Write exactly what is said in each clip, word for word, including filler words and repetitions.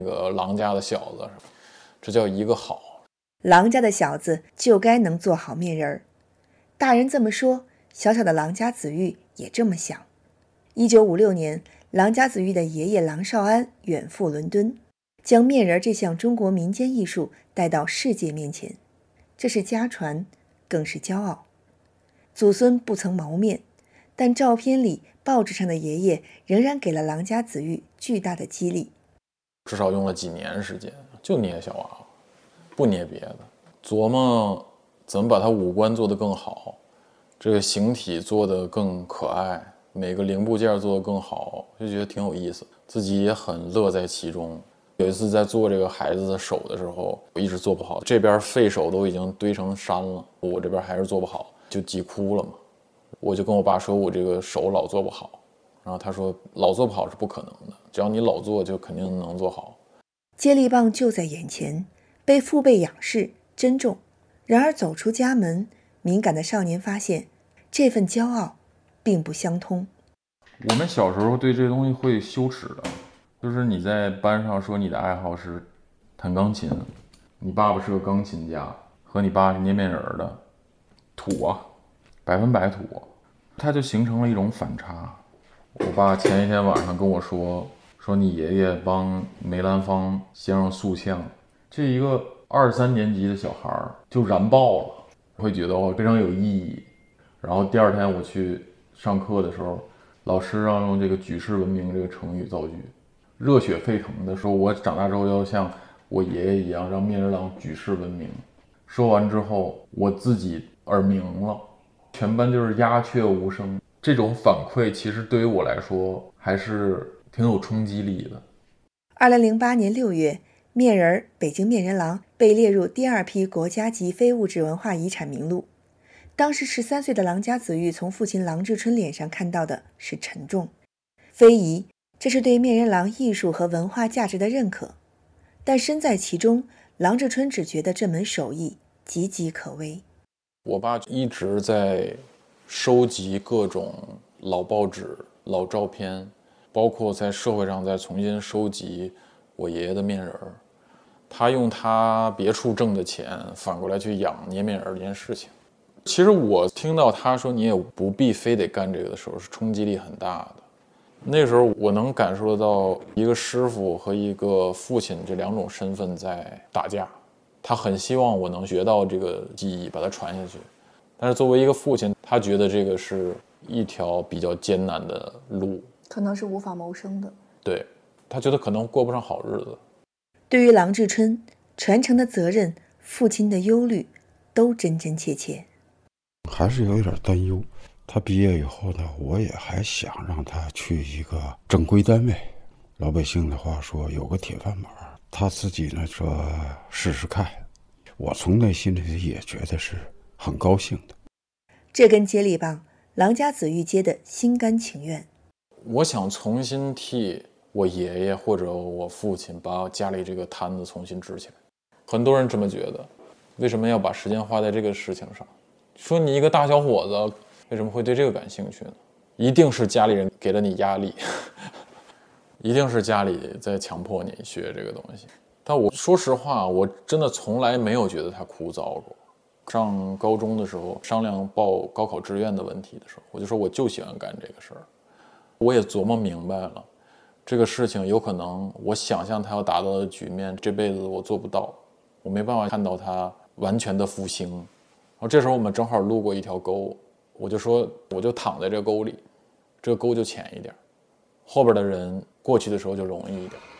这个郎家的小子，这叫一个好。 郎家的小子就该能做好面人儿。大人这么说，小小的郎家子玉也这么想。一九五六年，郎家子玉的爷爷郎绍安远赴伦敦，将面人这项中国民间艺术带到世界面前，这是家传，更是骄傲。祖孙不曾谋面，但照片里、报纸上的爷爷仍然给了郎家子玉巨大的激励。 至少用了几年时间，就捏小娃娃，不捏别的，琢磨怎么把它五官做得更好，这个形体做得更可爱，每个零部件做得更好，就觉得挺有意思，自己也很乐在其中。有一次在做这个孩子的手的时候，我一直做不好，这边废手都已经堆成山了，我这边还是做不好，就急哭了嘛。我就跟我爸说，我这个手老做不好，然后他说老做不好是不可能的，只要你老做就肯定能做好。 接力棒就在眼前，被父辈仰视珍重。然而走出家门，敏感的少年发现这份骄傲并不相通。 我们小时候对这东西会羞耻的，就是你在班上说你的爱好是弹钢琴，你爸爸是个钢琴家，和你爸是捏面人的，土啊，百分百土，它就形成了一种反差。我爸前一天晚上跟我说，说你爷爷帮梅兰芳先生塑像，这一个二三年级的小孩就燃爆了，会觉得哦非常有意义。然后第二天我去上课的时候，老师让用这个举世闻名这个成语造句，热血沸腾的说，我长大之后要像我爷爷一样让面人郎举世闻名。说完之后，我自己耳鸣了，全班就是鸦雀无声。这种反馈其实对于我来说还是挺有冲击力的。 二零零八年六月，面人北京面人郎被列入第二批国家级非物质文化遗产名录。当时十三岁的郎家子玉从父亲郎志春脸上看到的是沉重，非遗，这是对面人郎艺术和文化价值的认可。但身在其中，郎志春只觉得这门手艺岌岌可危。 我爸一直在收集各种老报纸、老照片，包括在社会上再重新收集我爷爷的面人。他用他别处挣的钱反过来去养捏面人这件事情。其实我听到他说你也不必非得干这个的时候，是冲击力很大的。那时候我能感受得到一个师傅和一个父亲这两种身份在打架。他很希望我能学到这个技艺，把它传下去。但是作为一个父亲，他觉得这个是一条比较艰难的路， 可能是无法谋生的。 对，他觉得可能过不上好日子。 对于郎志春，传承的责任、父亲的忧虑，都真真切切。 还是有一点担忧。他毕业以后呢，我也还想让他去一个正规单位，老百姓的话说有个铁饭碗，他自己呢说试试看。我从内心里也觉得是很高兴的。 这根接力棒，郎家子玉接的心甘情愿。 我想重新替我爷爷或者我父亲把家里这个摊子重新支起来。很多人这么觉得，为什么要把时间花在这个事情上？说你一个大小伙子为什么会对这个感兴趣呢？一定是家里人给了你压力，一定是家里在强迫你学这个东西。但我说实话，我真的从来没有觉得它枯燥过。上高中的时候商量报高考志愿的问题的时候，我就说我就喜欢干这个事儿。我也琢磨明白了，这个事情有可能我想象它要达到的局面，这辈子我做不到，我没办法看到它完全的复兴。然后这时候我们正好路过一条沟，我就说我就躺在这个沟里，这个沟就浅一点，后边的人过去的时候就容易一点。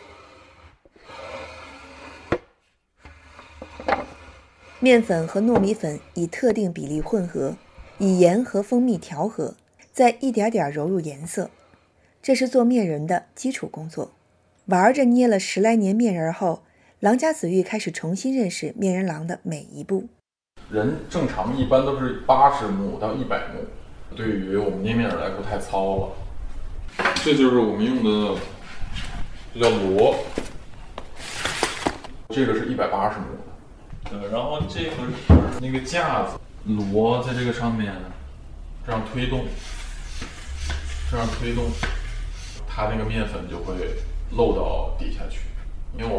面粉和糯米粉以特定比例混合，以盐和蜂蜜调和，再一点点揉入颜色，这是做面人的基础工作。玩着捏了十来年面人后，郎家子玉开始重新认识面人郎的每一步。 人正常一般都是八十目到一百目，对于我们捏面人来说太糙了。这就是我们用的，这叫螺，这个是一百八十目的，呃，然后这个是那个架子，螺在这个上面这样推动，这样推动，它那个面粉就会漏到底下去。